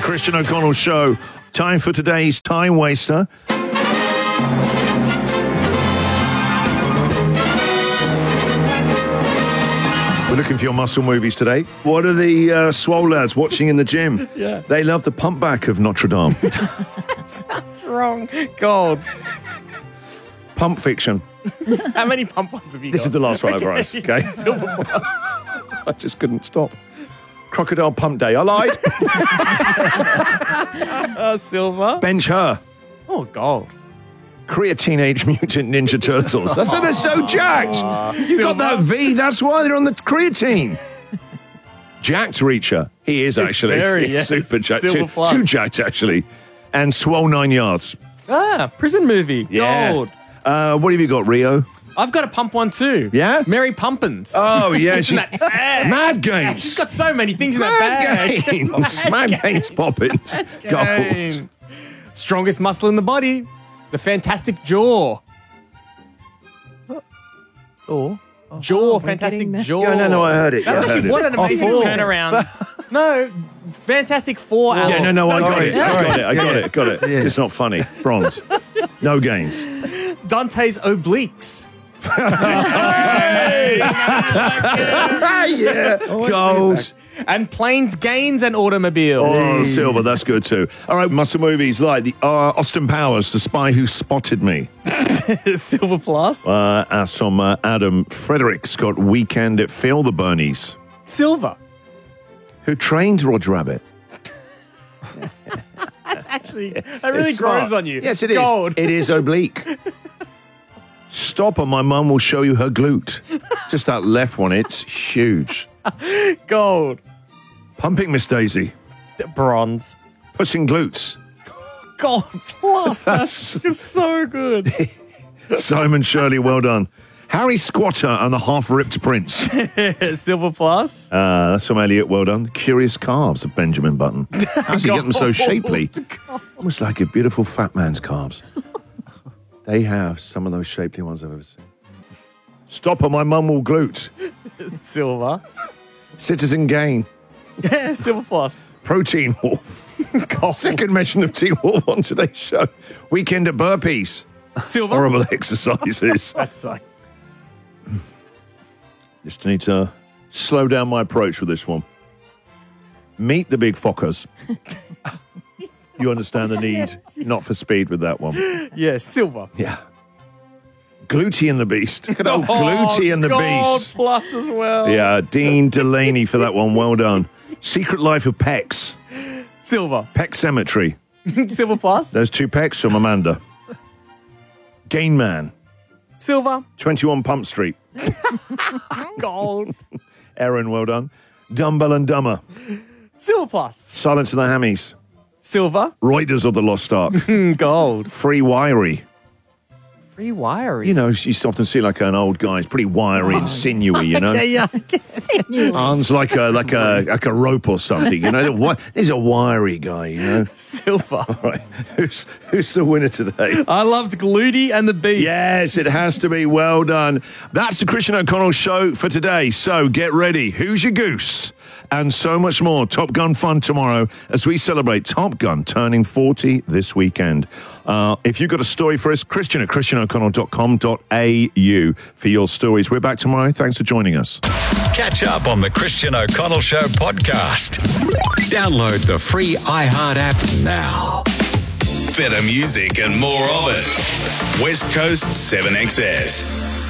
Christian O'Connell Show. Time for today's Time Waster. We're looking for your muscle movies today. What are the swole lads watching in the gym? Yeah. They love the pump back of Notre Dame. That's wrong. God. Pump Fiction. How many pump ones have you got? This is the last one over us, okay? Silver Plus. I just couldn't stop. Crocodile Pump Day. I lied. Silver. Bench Her. Oh, gold. Korea Teenage Mutant Ninja Turtles. I said they're so jacked. You got that V, that's why they're on the creatine. Jacked Reacher. He is actually. Yes. Super jacked. Silver Plus. Too jacked, actually. And Swole 9 Yards. Prison movie. Yeah. Gold. What have you got, Rio? I've got a pump one too. Yeah? Mary Pumpkins. Oh, yeah. She's That bag. Mad Games. She's got so many things in that Mad bag. Games. Mad Games Poppins. Gold. Games. Strongest muscle in the body. The fantastic jaw. Oh. Jaw, fantastic getting there. jaw. Yeah, no, I heard it. That's Yeah, I actually heard what it. an amazing Oh, four. turnaround. No, Fantastic Four. Yeah, Alex. no, I got it. Sorry. I got it. Yeah. It's not funny. Bronze. No gains. Dante's obliques. Yeah. Gold. And planes, gains, and automobile. Oh, silver, that's good too. All right, muscle movies like the Austin Powers, The Spy Who Spotted Me. Silver Plus. As from Adam Frederick's got Weekend at Phil the Bernies. Silver. Who trained Roger Rabbit? Actually, that really It's grows smart. on you. Yes, it is. Gold. It is oblique. Stop and my mum will show you her glute. Just that left one, it's huge. Gold. Pumping Miss Daisy. Bronze. Puss in Glutes. Gold Plus. That's so good. Simon Shirley, well done. Harry Squatter and the Half-Ripped Prince. Silver Plus. That's from Elliot, well done. The Curious Calves of Benjamin Button. How's he get them so shapely? Almost like a beautiful fat man's calves. They have some of those shapely ones I've ever seen. Stop or my mum will glute. Silver. Citizen Kane. Yeah, Silver Plus. Protein Wolf. Gold. Second mention of Teen Wolf on today's show. Weekend at Burpees. Silver. Horrible exercises. That sucks. Just need to slow down my approach with this one. Meet the big fockers. You understand the need, not for speed with that one. Yeah, silver. Yeah. Gluty and the Beast. Look at old Gluty and the Gold Beast. Plus as well. Yeah, Dean Delaney for that one. Well done. Secret Life of Pecs. Silver. Peck Cemetery. Silver Plus. Those two pecs from Amanda. Gain Man. Silver. 21 Pump Street. Gold. Erin, well done. Dumbbell and Dumber. Silver Plus. Silence of the Hammies. Silver. Raiders of the Lost Ark. Gold. Free Wiry. Free wiring. You know, you often see like an old guy. He's pretty wiry and sinewy, you know? yeah. Arms like a rope or something, you know? He's a wiry guy, you know? Silver. All right. Who's the winner today? I loved Gluty and the Beast. Yes, it has to be. Well done. That's the Christian O'Connell Show for today. So get ready. Who's your goose? And so much more. Top Gun fun tomorrow as we celebrate Top Gun turning 40 this weekend. If you've got a story for us, Christian at christianoconnell.com.au for your stories. We're back tomorrow. Thanks for joining us. Catch up on the Christian O'Connell Show podcast. Download the free iHeart app now. Better music and more of it. West Coast 7XS.